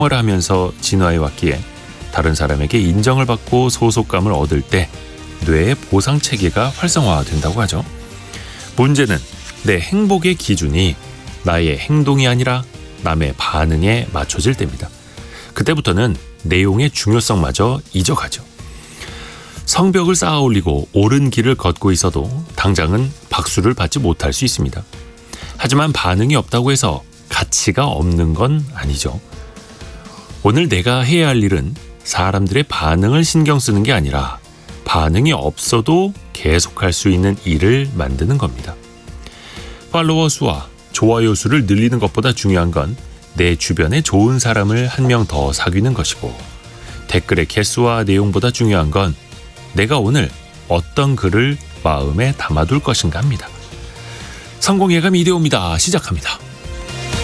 을 하면서 진화해 왔기에 다른 사람에게 인정을 받고 소속감을 얻을 때 뇌의 보상 체계가 활성화된다고 하죠. 문제는 내 행복의 기준이 나의 행동이 아니라 남의 반응에 맞춰질 때입니다. 그때부터는 내용의 중요성마저 잊어가죠. 성벽을 쌓아 올리고 옳은 길을 걷고 있어도 당장은 박수를 받지 못할 수 있습니다. 하지만 반응이 없다고 해서 가치가 없는 건 아니죠. 오늘 내가 해야 할 일은 사람들의 반응을 신경 쓰는 게 아니라 반응이 없어도 계속할 수 있는 일을 만드는 겁니다. 팔로워 수와 좋아요 수를 늘리는 것보다 중요한 건 내 주변에 좋은 사람을 한 명 더 사귀는 것이고, 댓글의 개수와 내용보다 중요한 건 내가 오늘 어떤 글을 마음에 담아둘 것인가 합니다. 성공예감 이데오입니다. 시작합니다.